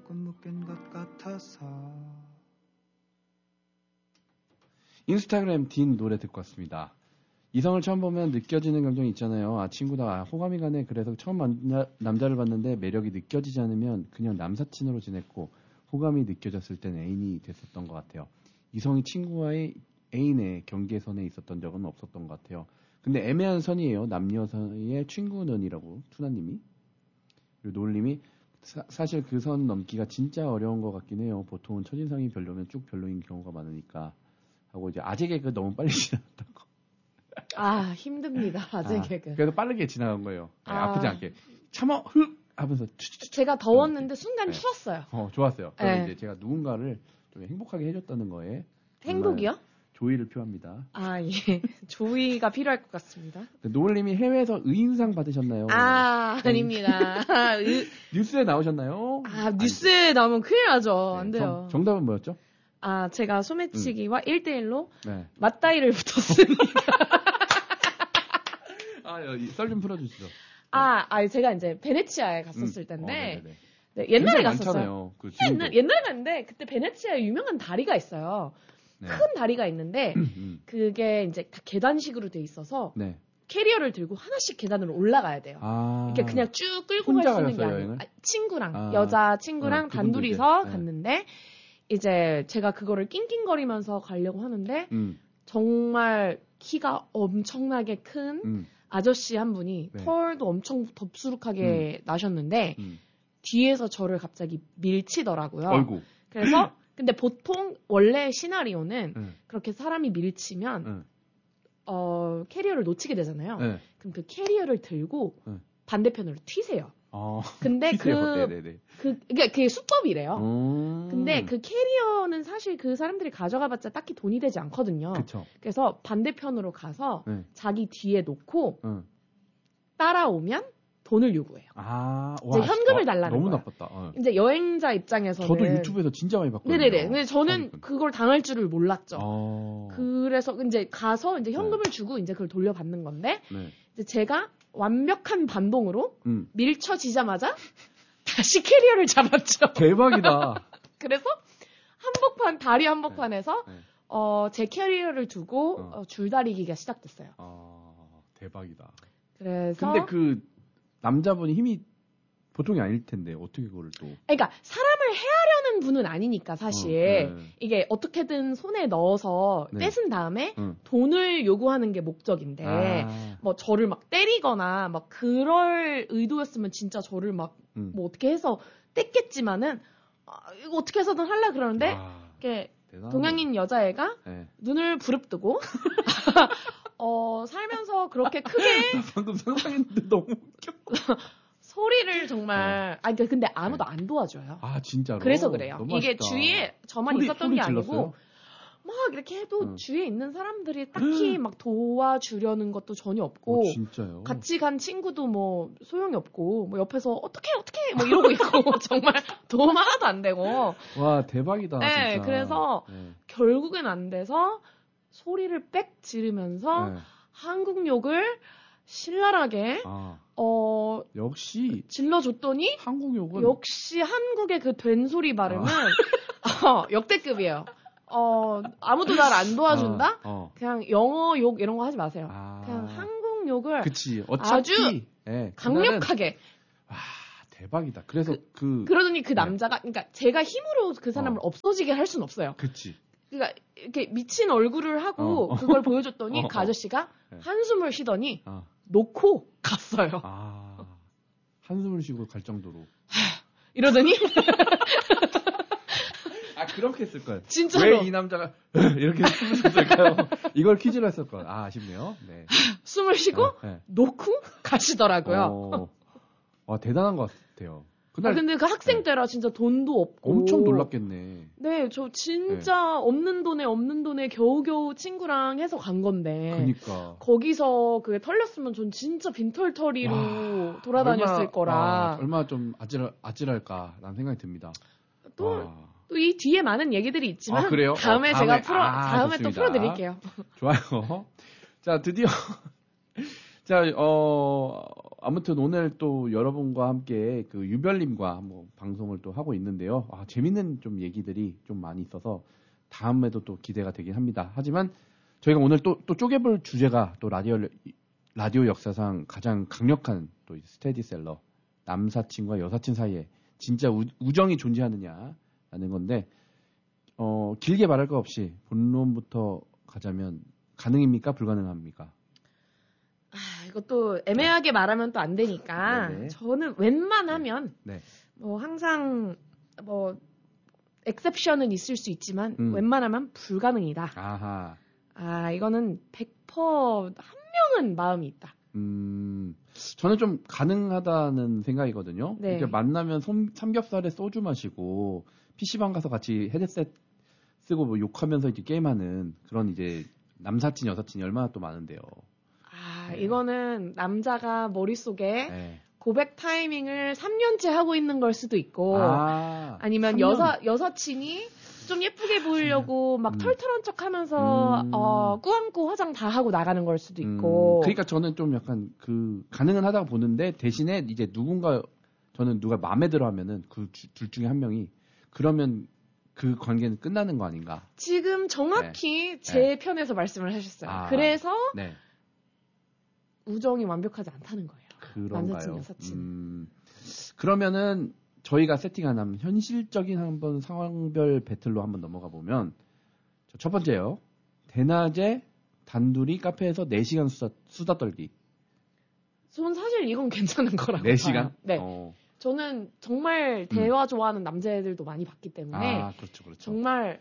조금 묶인 것 같아서. 인스타그램 딘 노래 듣고 왔습니다. 이성을 처음 보면 느껴지는 감정이 있잖아요. 아, 친구다. 호감이 가네. 그래서 처음 남자를 봤는데 매력이 느껴지지 않으면 그냥 남사친으로 지냈고, 호감이 느껴졌을 땐 애인이 됐었던 것 같아요. 이성이 친구와의 애인의 경계선에 있었던 적은 없었던 것 같아요. 근데 애매한 선이에요. 남녀 사이의 친구는이라고 투나님이. 그리고 노을님이 사실 그 선 넘기가 진짜 어려운 것 같긴 해요. 보통은 첫인상이 별로면 쭉 별로인 경우가 많으니까. 하고 이제 아재 개그 너무 빨리 지나갔다고. 아, 힘듭니다. 아재 개그. 그래도 빠르게 지나간 거예요. 네, 아프지 않게. 참어 흑 하면서 제가 더웠는데 순간 네. 추웠어요. 좋았어요. 그럼 네. 이제 제가 누군가를 좀 행복하게 해줬다는 거에 행복이요? 조의를 표합니다. 아, 예. 조의가 필요할 것 같습니다. 노을님이 해외에서 의인상 받으셨나요? 아닙니다. 뉴스에 나오셨나요? 뉴스에 나오면 큰일 나죠. 안 돼요. 정답은 뭐였죠? 제가 소매치기와 1대1로 네. 맞다이를 붙었습니다. 썰 좀 풀어주시죠. 제가 이제 베네치아에 갔었을 텐데, 네, 옛날에 갔었어요. 많잖아요. 옛날에 갔는데, 그때 베네치아에 유명한 다리가 있어요. 네. 큰 다리가 있는데, 그게 이제 다 계단식으로 돼 있어서, 네. 캐리어를 들고 하나씩 계단으로 올라가야 돼요. 이렇게 그냥 쭉 끌고 갈 수 있는 게 아니고, 친구랑, 여자 친구랑 단둘이서 갔는데, 이제 제가 그거를 낑낑거리면서 가려고 하는데, 정말 키가 엄청나게 큰 아저씨 한 분이 털도 엄청 덥수룩하게 나셨는데 뒤에서 저를 갑자기 밀치더라고요. 어이구. 그래서 근데 보통 원래 시나리오는 그렇게 사람이 밀치면 캐리어를 놓치게 되잖아요. 그럼 그 캐리어를 들고 반대편으로 튀세요. 근데 그게 수법이래요. 근데 그 캐리어는 사실 그 사람들이 가져가봤자 딱히 돈이 되지 않거든요. 그쵸. 그래서 반대편으로 가서 자기 뒤에 놓고 따라오면 돈을 요구해요. 이제 현금을 달라는 너무 거예요. 나빴다. 이제 여행자 입장에서는 저도 유튜브에서 진짜 많이 봤거든요. 네네네. 근데 저는 그걸 당할 줄을 몰랐죠. 그래서 이제 가서 이제 현금을 주고 이제 그걸 돌려받는 건데 이제 제가 완벽한 반동으로 밀쳐지자마자 다시 캐리어를 잡았죠. 대박이다. 그래서 다리 한복판에서 제 캐리어를 두고 줄다리기가 시작됐어요. 대박이다. 그래서 근데 그 남자분이 힘이 보통이 아닐 텐데 어떻게 그거를 또? 그러니까 사람을 해하려는 분은 아니니까 사실 이게 어떻게든 손에 넣어서 뺏은 다음에 돈을 요구하는 게 목적인데 뭐 저를 막 때리거나 막 그럴 의도였으면 진짜 저를 막 뭐 어떻게 해서 뗐겠지만은 이거 어떻게 해서든 하려 그러는데 이렇게 동양인 여자애가 눈을 부릅뜨고 살면서 그렇게 크게 방금 상상했는데 너무 웃겨. 소리를 정말 근데 아무도 안 도와줘요. 진짜로? 그래서 그래요. 이게 맛있다. 주위에 저만 있었던 게 아니고 질렀어요? 막 이렇게 해도 주위에 있는 사람들이 딱히 막 도와주려는 것도 전혀 없고 진짜요? 같이 간 친구도 뭐 소용이 없고 뭐 옆에서 어떻게 뭐 이러고 있고 정말 도움 하나도 안 되고 와 대박이다. 네, 진짜. 그래서 결국엔 안 돼서 소리를 빽 지르면서 한국 욕을 신랄하게 역시 질러줬더니 한국 욕은 역시 한국의 그 된소리 발음은 역대급이에요. 아무도 날 안 도와준다? 그냥 영어 욕 이런 거 하지 마세요. 그냥 한국 욕을 그치. 아주 강력하게. 와 대박이다. 그래서 그러더니 그 남자가 그러니까 제가 힘으로 그 사람을 없어지게 할 수는 없어요. 그치. 그러니까 이렇게 미친 얼굴을 하고 그걸 보여줬더니 그 아저씨가 한숨을 쉬더니 놓고 갔어요. 한숨을 쉬고 갈 정도로. 이러더니 그렇게 했을 거예요. 진짜로. 왜 이 남자가 이렇게 숨을 쉬었을까요? 이걸 퀴즈로 했을 거예요. 아쉽네요. 네. 숨을 쉬고 놓고 가시더라고요. 와 대단한 것 같아요. 그날 근데 그 학생 때라 진짜 돈도 없고 엄청 놀랐겠네. 네, 저 진짜 없는 돈에 겨우겨우 친구랑 해서 간 건데. 그러니까. 거기서 그게 털렸으면 전 진짜 빈털터리로 돌아다녔을 거라. 얼마나 좀 아찔할까라는 생각이 듭니다. 또 이 뒤에 많은 얘기들이 있지만 그래요? 다음에 제가 다음에 또 풀어드릴게요. 좋아요. 자, 드디어 아무튼 오늘 또 여러분과 함께 그 유별님과 한번 방송을 또 하고 있는데요. 재밌는 좀 얘기들이 좀 많이 있어서 다음에도 또 기대가 되긴 합니다. 하지만 저희가 오늘 또 쪼개볼 주제가 또 라디오 역사상 가장 강력한 또 스테디셀러, 남사친과 여사친 사이에 진짜 우정이 존재하느냐라는 건데, 길게 말할 거 없이 본론부터 가자면 가능입니까? 불가능합니까? 이것도 애매하게 말하면 또 안 되니까 네네. 저는 웬만하면 네. 뭐 항상 뭐 엑셉션은 있을 수 있지만 웬만하면 불가능이다. 아하. 이거는 100% 한 명은 마음이 있다. 저는 좀 가능하다는 생각이거든요. 네. 이렇게 만나면 삼겹살에 소주 마시고 PC방 가서 같이 헤드셋 쓰고 뭐 욕하면서 이제 게임하는 그런 이제 남사친 여사친이 얼마나 또 많은데요. 네. 이거는 남자가 머릿속에 네. 고백 타이밍을 3년째 하고 있는 걸 수도 있고 아니면 3년? 여사친이 좀 예쁘게 보이려고 막 털털한 척 하면서 꾸안꾸 화장 다 하고 나가는 걸 수도 있고 그러니까 저는 좀 약간 가능은 하다고 보는데 대신에 이제 저는 누가 마음에 들어 하면은 그 둘 중에 한 명이 그러면 그 관계는 끝나는 거 아닌가. 지금 정확히 제 편에서 말씀을 하셨어요. 그래서 네. 우정이 완벽하지 않다는 거예요. 그런가요? 남사친, 여사친. 그러면은 저희가 세팅한 현실적인 한번 상황별 배틀로 한번 넘어가 보면 첫 번째요. 대낮에 단둘이 카페에서 4시간 수다 떨기. 저는 사실 이건 괜찮은 거라고 4시간? 봐요. 네. 저는 정말 대화 좋아하는 남자애들도 많이 봤기 때문에 그렇죠. 정말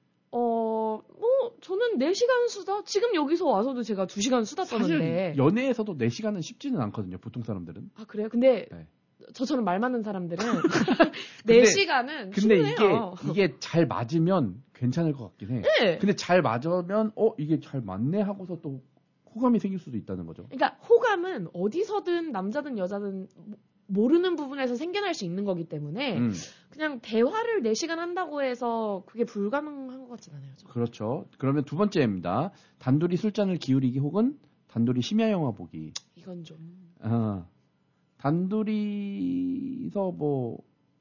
저는 4시간 수다? 지금 여기서 와서도 제가 2시간 수다 떠는데. 사실 연애에서도 4시간은 쉽지는 않거든요. 보통 사람들은. 그래요? 근데 저처럼 말 맞는 사람들은 4시간은 근데 충분해요. 이게 잘 맞으면 괜찮을 것 같긴 해. 네. 근데 잘 맞으면 이게 잘 맞네 하고서 또 호감이 생길 수도 있다는 거죠. 그러니까 호감은 어디서든 남자든 여자든 모르는 부분에서 생겨날 수 있는 거기 때문에 그냥 대화를 4시간 한다고 해서 그게 불가능한 것 같진 않아요. 저는. 그렇죠. 그러면 두 번째입니다. 단둘이 술잔을 기울이기 혹은 단둘이 심야 영화 보기. 이건 좀. 단둘이서 뭐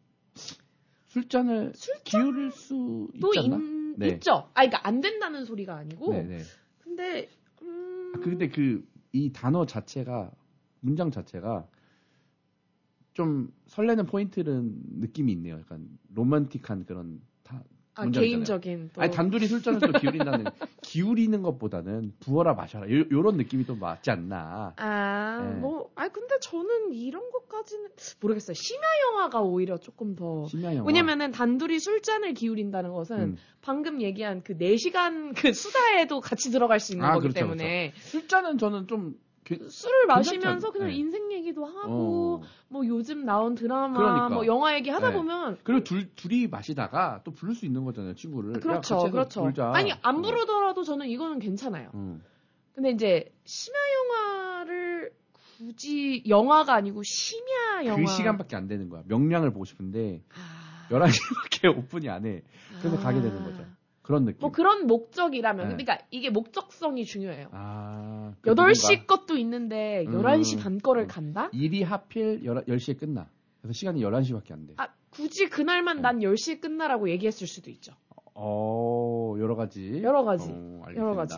술잔을 기울일 수 있지 않나? 네. 있죠. 그러니까 안 된다는 소리가 아니고. 네네. 근데 근데 이 단어 자체가 문장 자체가 좀 설레는 포인트는 느낌이 있네요. 약간 로맨틱한 그런 개인적인. 또. 단둘이 술잔을 또 기울이는 것보다는 부어라 마셔라. 요런 느낌이 또 맞지 않나. 근데 저는 이런 것까지는 모르겠어요. 심야 영화가 오히려 조금 더. 심야 영화. 왜냐면은 단둘이 술잔을 기울인다는 것은 방금 얘기한 그 4시간 그 수다에도 같이 들어갈 수 있는 거기 때문에. 그렇죠. 술잔은 저는 좀 술을 마시면서 그냥 인생 얘기도 하고 뭐 요즘 나온 드라마 뭐 영화 얘기 하다 보면 그리고 둘이 마시다가 또 부를 수 있는 거잖아요, 친구를. 그렇죠. 놀자. 아니 안 부르더라도 저는 이거는 괜찮아요. 근데 이제 심야 영화를 굳이 영화가 아니고 심야 영화 그 시간밖에 안 되는 거야. 명량을 보고 싶은데 11시밖에 오픈이 안 해. 그래서 가게 되는 거죠. 그런 느낌. 뭐 그런 목적이라면. 그러니까 이게 목적성이 중요해요. 8시 것도 있는데 11시 반 거를 간다? 일이 하필 10시에 끝나. 그래서 시간이 11시밖에 안 돼. 굳이 그날만 난 10시에 끝나라고 얘기했을 수도 있죠. 여러 가지. 알겠습니다. 여러 가지.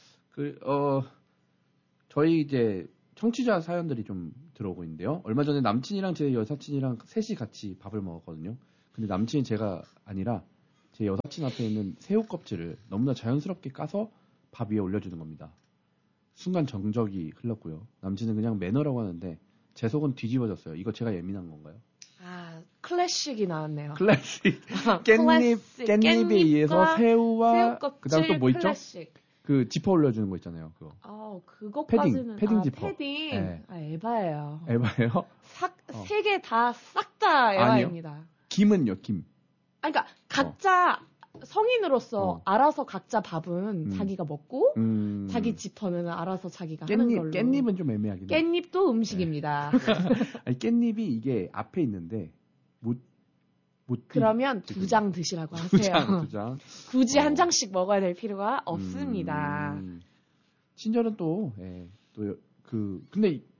저희 이제 청취자 사연들이 좀 들어오고 있는데요. 얼마 전에 남친이랑 제 여사친이랑 셋이 같이 밥을 먹었거든요. 근데 남친이 제가 아니라 제 여사친 앞에 있는 새우 껍질을 너무나 자연스럽게 까서 밥 위에 올려주는 겁니다. 순간 정적이 흘렀고요. 남친은 그냥 매너라고 하는데 제 속은 뒤집어졌어요. 이거 제가 예민한 건가요? 클래식이 나왔네요. 클래식. 깻잎에 의해서 새우와 그다음 또 뭐 있죠? 클래식. 그 지퍼 올려주는 거 있잖아요. 그거. 그것까지는 패딩 지퍼. 패딩. 네. 에바예요. 에바예요? 세 개 다 싹 다 에바입니다. 김은요, 김. 그러니까 각자 성인으로서 알아서 각자 밥은 자기가 먹고 자기 지퍼는 알아서 자기가 하는 걸로. 깻잎은 좀 애매하긴 해요. 깻잎도 음식입니다. 아니, 깻잎이 이게 앞에 있는데 못 그러면 2장 드시라고 하세요. 2장. 굳이 한 장씩 먹어야 될 필요가 없습니다. 친절은 근데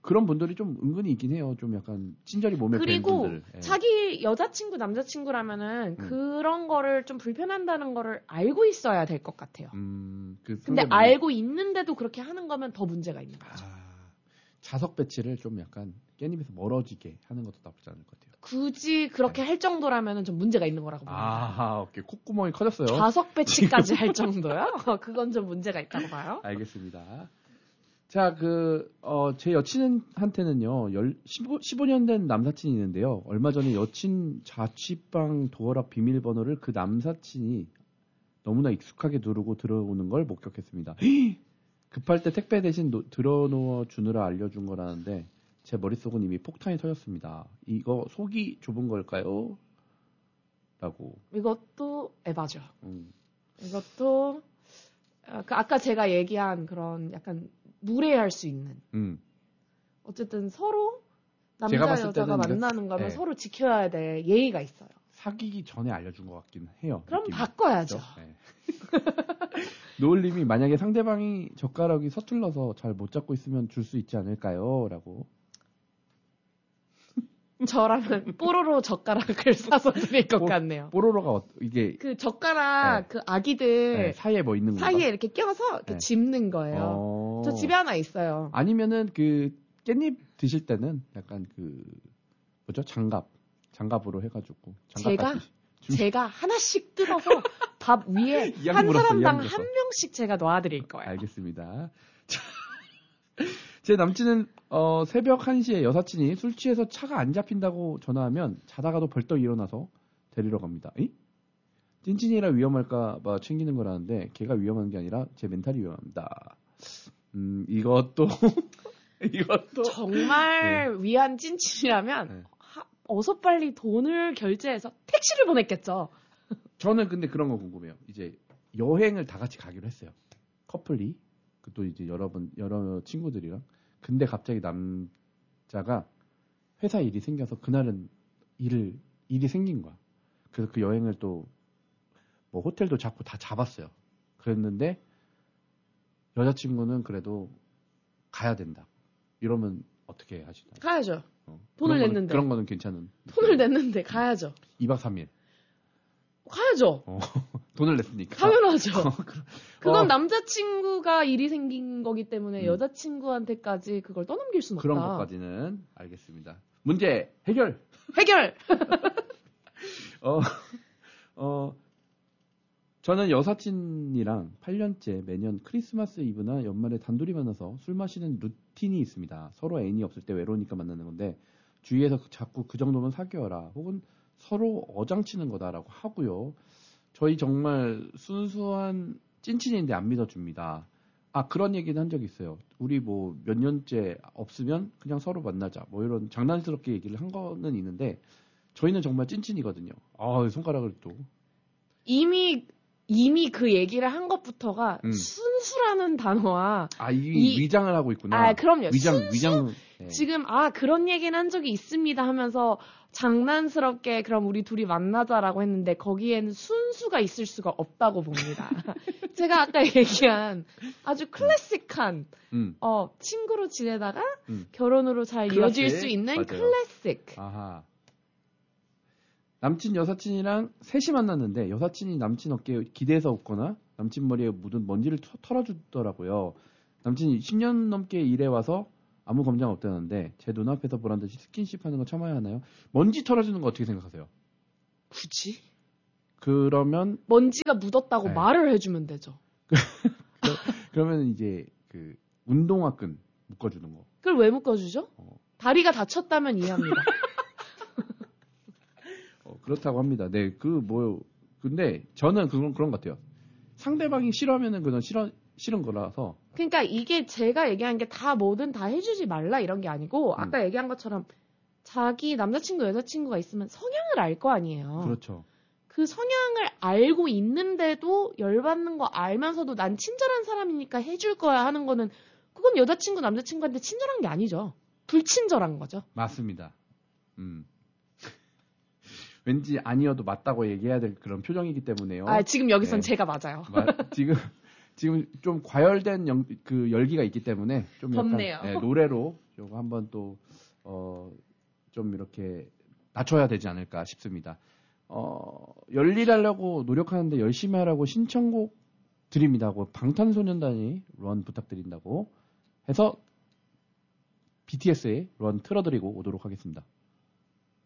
그런 분들이 좀 은근히 있긴 해요. 좀 약간 친절히 몸에 밴 분들. 그리고 자기 여자친구, 남자친구라면은 그런 거를 좀 불편한다는 거를 알고 있어야 될 것 같아요. 근데 알고 있는데도 그렇게 하는 거면 더 문제가 있는 거죠. 자석 배치를 좀 약간 깻잎에서 멀어지게 하는 것도 나쁘지 않을 것 같아요. 굳이 그렇게 할 정도라면 좀 문제가 있는 거라고 봅니다. 오케이. 콧구멍이 커졌어요. 자석 배치까지 할 정도요? 그건 좀 문제가 있다고 봐요. 알겠습니다. 자, 제 여친한테는요, 15년 된 남사친이 있는데요. 얼마 전에 여친 자취방 도어락 비밀번호를 그 남사친이 너무나 익숙하게 누르고 들어오는 걸 목격했습니다. 급할 때 택배 대신 들어놓아 주느라 알려준 거라는데, 제 머릿속은 이미 폭탄이 터졌습니다. 이거 속이 좁은 걸까요? 라고. 이것도 에바죠. 이것도, 아까 제가 얘기한 그런 약간, 무례할 수 있는. 어쨌든 서로 남자 여자가 만나는 거면 서로 지켜야 될 예의가 있어요. 사귀기 전에 알려준 것 같긴 해요. 그럼 느낌이. 바꿔야죠. 네. 노을님이 만약에 상대방이 젓가락이 서툴러서 잘 못 잡고 있으면 줄 수 있지 않을까요? 라고. 저라면 뽀로로 젓가락을 사서 드릴 것 같네요. 뽀로로가 이게 그 젓가락 그 아기들 사이에 뭐 있는 거 사이에 이렇게 껴서 이렇게 집는 거예요. 저 집에 하나 있어요. 아니면은 그 깻잎 드실 때는 약간 뭐죠? 장갑으로 해가지고 제가 하나씩 뜯어서 밥 위에 한 사람당 한 명씩 제가 놔드릴 거예요. 알겠습니다. 제 남친은 새벽 1시에 여사친이 술 취해서 차가 안 잡힌다고 전화하면 자다가도 벌떡 일어나서 데리러 갑니다. 찐찐이라 위험할까 봐 챙기는 거라는데 걔가 위험한 게 아니라 제 멘탈이 위험합니다. 이것도 정말 위안 찐친이라면 어서 빨리 돈을 결제해서 택시를 보냈겠죠. 저는 근데 그런 거 궁금해요. 이제 여행을 다 같이 가기로 했어요. 커플이. 또 이제 여러 친구들이랑. 근데 갑자기 남자가 회사 일이 생겨서 그날은 일이 생긴 거야. 그래서 그 여행을 또 뭐 호텔도 잡고 다 잡았어요. 그랬는데 여자친구는 그래도 가야 된다. 이러면 어떻게 하시나요? 가야죠. 돈을 냈는데. 그런 거는 괜찮은. 돈을 냈는데 가야죠. 2박 3일. 가야죠. 돈을 냈으니까. 당연하죠. 그건 남자친구가 일이 생긴 거기 때문에 여자친구한테까지 그걸 떠넘길 수는 없다. 그런 것까지는 알겠습니다. 문제 해결. 저는 여사친이랑 8년째 매년 크리스마스 이브나 연말에 단둘이 만나서 술 마시는 루틴이 있습니다. 서로 애인이 없을 때 외로우니까 만나는 건데 주위에서 자꾸 그 정도면 사귀어라 혹은 서로 어장치는 거다라고 하고요. 저희 정말 순수한 찐친인데 안 믿어줍니다. 그런 얘기는 한 적이 있어요. 우리 뭐 몇 년째 없으면 그냥 서로 만나자. 뭐 이런 장난스럽게 얘기를 한 거는 있는데 저희는 정말 찐친이거든요. 손가락을 또. 이미 그 얘기를 한 것부터가 순수라는 단어와 위장을 하고 있구나. 그럼요. 위장. 네. 지금 그런 얘기는 한 적이 있습니다 하면서 장난스럽게 그럼 우리 둘이 만나자라고 했는데 거기에는 순수가 있을 수가 없다고 봅니다. 제가 아까 얘기한 아주 클래식한 친구로 지내다가 결혼으로 잘 이어질 수 있는 맞아요. 클래식. 아하. 남친 여사친이랑 셋이 만났는데 여사친이 남친 어깨에 기대서 웃거나 남친 머리에 묻은 먼지를 털어주더라고요. 남친이 10년 넘게 일해와서 아무 감정 없다는데 제 눈앞에서 보란 듯이 스킨십 하는 거 참아야 하나요? 먼지 털어주는 거 어떻게 생각하세요? 굳이? 그러면 먼지가 묻었다고 말을 해주면 되죠. 그러면 이제 그 운동화끈 묶어주는 거. 그걸 왜 묶어주죠? 다리가 다쳤다면 이해합니다. 그렇다고 합니다. 네, 근데 저는 그런 것 같아요. 상대방이 싫어하면은 그건 싫은 거라서. 그러니까 이게 제가 얘기한 게 다 뭐든 다 해주지 말라 이런 게 아니고 아까 얘기한 것처럼 자기 남자친구 여자친구가 있으면 성향을 알 거 아니에요. 그렇죠. 그 성향을 알고 있는데도 열받는 거 알면서도 난 친절한 사람이니까 해줄 거야 하는 거는 그건 여자친구 남자친구한테 친절한 게 아니죠. 불친절한 거죠. 맞습니다. 왠지 아니어도 맞다고 얘기해야 될 그런 표정이기 때문에요. 지금 여기선 제가 맞아요. 지금 좀 과열된 그 열기가 있기 때문에 좀 덥네요. 약간 노래로 요거 한번 또 좀 이렇게 낮춰야 되지 않을까 싶습니다. 열일하려고 노력하는데 열심히 하라고 신청곡 드립니다고 방탄소년단이 런 부탁드린다고 해서 BTS의 런 틀어드리고 오도록 하겠습니다.